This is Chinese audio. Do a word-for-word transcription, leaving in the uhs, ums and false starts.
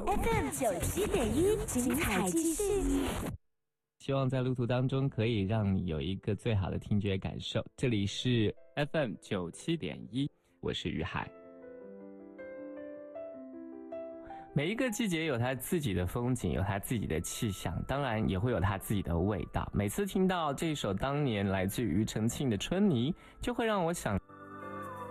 F M 九七点一，精彩继续。 希望在路途当中可以让你有一个最好的听觉感受。这里是 F M 九七点一，我是于海。每一个季节有它自己的风景，有它自己的气象，当然也会有它自己的味道。每次听到这首当年来自于庾澄庆的《春泥》，就会让我想